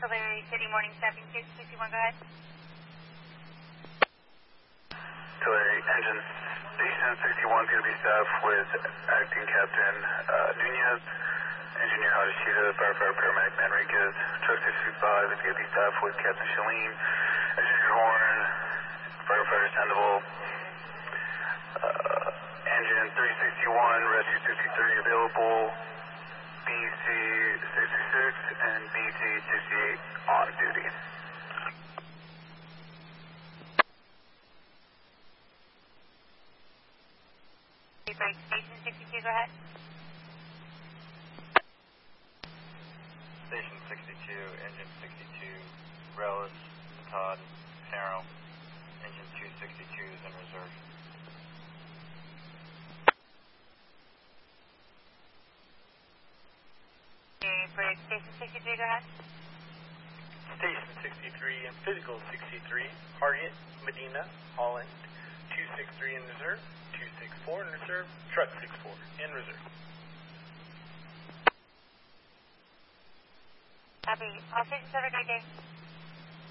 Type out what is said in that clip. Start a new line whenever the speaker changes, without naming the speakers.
Tulare City Morning Staffing 661, go ahead.
Tulare Engine Station 61 going to be staffed with Acting Captain Nunez, Engineer Hadashida, Firefighter Paramedic Manriquez. Truck 665 is going to be staffed with Captain Shalene, Engineer Horn, Firefighter Sandoval, Engine 361, Rescue 63 available, BC 66 and BT 68 on duty.
Station 62, go ahead.
Station 62, Engine 62, Relis, Todd, Harrow, Engine 262 is in reserve.
For Station 63, go ahead.
Station 63 and Physical 63, Harriet, Medina, Holland, 263 in reserve, 264 in reserve, Truck 64 in reserve.
Copy. All stations have a great day.